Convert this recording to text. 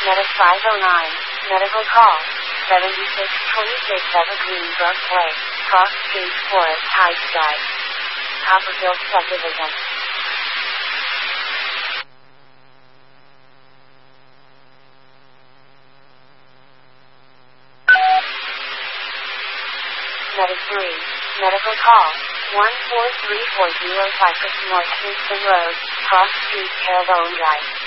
Meta 509, medical call, 7626 Evergreen Brook Way, Cross Street, Forest Heights Drive, Copperfield Subdivision. Meta 3, medical call, 14340 Cypress North Houston Road, Cross Street, Terrebonne Drive.